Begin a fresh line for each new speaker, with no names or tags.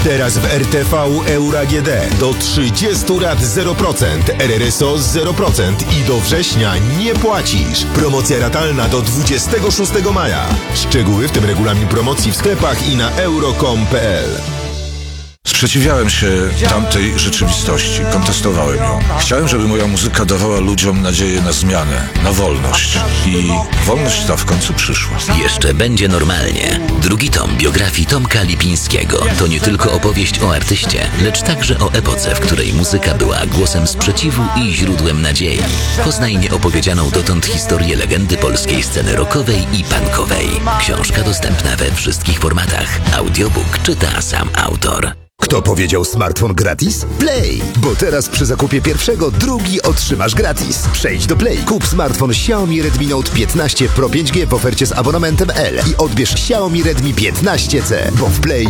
Teraz w RTV Euro AGD do 30 lat 0%, RRSO 0% i do września nie płacisz. Promocja ratalna do 26 maja. Szczegóły, w tym regulamin promocji w sklepach i na euro.com.pl.
Sprzeciwiałem się tamtej rzeczywistości, kontestowałem ją. Chciałem, żeby moja muzyka dawała ludziom nadzieję na zmianę, na wolność. I wolność ta w końcu przyszła.
Jeszcze będzie normalnie. Drugi tom biografii Tomka Lipińskiego to nie tylko opowieść o artyście, lecz także o epoce, w której muzyka była głosem sprzeciwu i źródłem nadziei. Poznaj nieopowiedzianą dotąd historię legendy polskiej sceny rockowej i punkowej. Książka dostępna we wszystkich formatach. Audiobook czyta sam autor.
Kto powiedział smartfon gratis? Play! Bo teraz przy zakupie pierwszego drugi otrzymasz gratis. Przejdź do Play, kup smartfon Xiaomi Redmi Note 15 Pro 5G w ofercie z abonamentem L i odbierz Xiaomi Redmi 15C, bo w Play